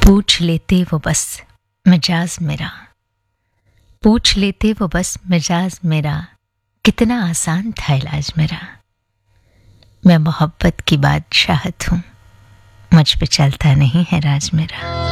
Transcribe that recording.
पूछ लेते वो बस मिजाज मेरा, पूछ लेते वो बस मिजाज मेरा, कितना आसान था इलाज मेरा। मैं मोहब्बत की बादशाहत हूँ, मुझ पे चलता नहीं है राज मेरा।